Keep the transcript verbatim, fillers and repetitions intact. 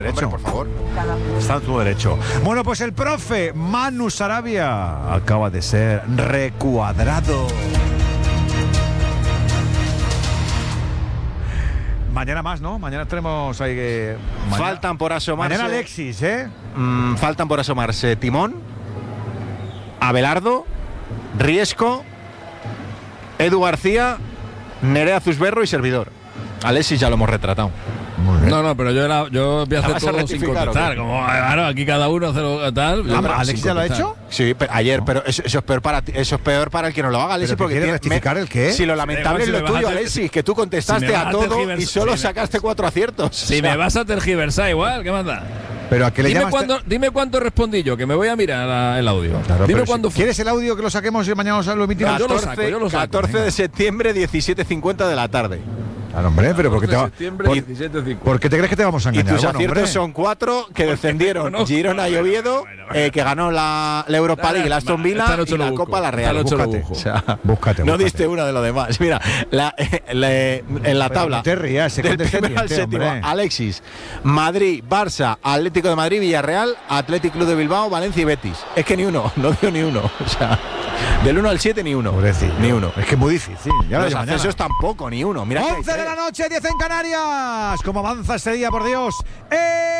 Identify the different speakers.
Speaker 1: Derecho, por favor.
Speaker 2: Está en tu derecho. Bueno, pues el profe Manu Sarabia acaba de ser recuadrado. Mañana más, ¿no? Mañana tenemos ahí que... Mañana,
Speaker 1: faltan por asomarse.
Speaker 2: Mañana Alexis, ¿eh?
Speaker 1: Mmm, faltan por asomarse Timón, Abelardo, Riesco, Edu García, Nerea Zusberro y servidor. Alexis ya lo hemos retratado.
Speaker 3: No, no, pero yo, era, yo voy a hacer todo sin contestar. Como, claro, aquí cada uno hace lo tal.
Speaker 2: Ah, ¿Alexis ya lo ha hecho?
Speaker 1: Sí, pero ayer, no. pero eso, eso es peor para ti, eso es peor para el que no lo haga, Alexis, porque
Speaker 2: ¿quiere rectificar
Speaker 1: me,
Speaker 2: el qué?
Speaker 1: Si lo lamentable
Speaker 3: si
Speaker 1: es lo tuyo, Alexis, que tú contestaste si a todo y solo si sacaste me, cuatro aciertos.
Speaker 3: Si o sea, me vas a tergiversar igual, ¿qué manda?
Speaker 2: Pero a qué le
Speaker 3: dime,
Speaker 2: llamas
Speaker 3: cuándo, dime cuánto respondí yo, que me voy a mirar a, el audio. Claro, dime cuándo
Speaker 2: si ¿Quieres el audio que lo saquemos y mañana lo emitimos?
Speaker 3: Yo lo saco, yo lo saco.
Speaker 1: catorce de septiembre, diecisiete cincuenta de la tarde.
Speaker 2: Claro, hombre, pero ¿por qué te, va, por, ¿por qué te crees que te vamos a engañar?
Speaker 1: Y tus
Speaker 2: bueno,
Speaker 1: aciertos
Speaker 2: hombre.
Speaker 1: son cuatro que descendieron: Girona y Oviedo, bueno, bueno. Eh, que ganó la, la Europa League, la Aston Villa y la
Speaker 3: busco.
Speaker 1: Copa La Real.
Speaker 2: Búscate,
Speaker 1: o sea,
Speaker 2: búscate,
Speaker 1: no
Speaker 2: búscate.
Speaker 1: diste una de lo demás. Mira, la, eh, le, en la
Speaker 2: pero
Speaker 1: tabla
Speaker 2: no te rías,
Speaker 1: del primero al séptimo, hombre. Alexis, Madrid, Barça, Atlético de Madrid, Villarreal, Athletic Club de Bilbao, Valencia y Betis. Es que ni uno, no dio ni uno. O sea, del uno al siete ni uno.
Speaker 2: Pobrecillo.
Speaker 1: Ni uno.
Speaker 2: Es que es muy difícil. Ya
Speaker 1: los accesos tampoco, ni uno. Mira
Speaker 2: once de la noche, diez en Canarias. ¿Cómo avanza este día, por Dios? ¡Eh!